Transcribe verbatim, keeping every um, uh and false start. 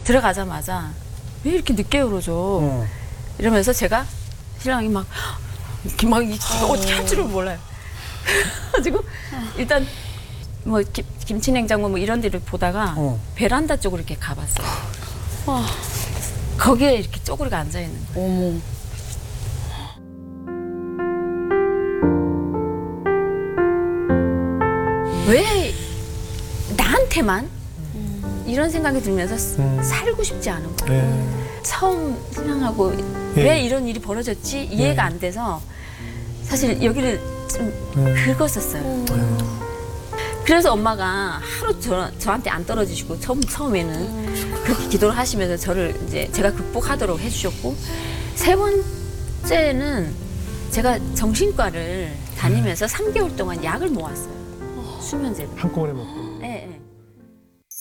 들어가자마자 왜 이렇게 늦게 열어줘? 어. 이러면서 제가 신랑이 막, 막 어떻게 할 줄을 몰라요. 그래가지고 일단 뭐 김, 김치냉장고 뭐 이런 데를 보다가 어. 베란다 쪽으로 이렇게 가봤어요. 와. 거기에 이렇게 쪼그리가 앉아 있는 거예요. 어머. 왜 나한테만 이런 생각이 들면서 음. 살고 싶지 않은 거예요. 네. 처음 신랑하고 예. 왜 이런 일이 벌어졌지 이해가 예. 안 돼서 사실 여기를 좀 네. 긁었었어요. 아유. 그래서 엄마가 하루 저, 저한테 안 떨어지시고 처음, 처음에는 그렇게 기도를 하시면서 저를 이제 제가 극복하도록 해주셨고, 세 번째는 제가 정신과를 다니면서 삼 개월 동안 약을 모았어요. 수면제를. 한꺼번에 먹고.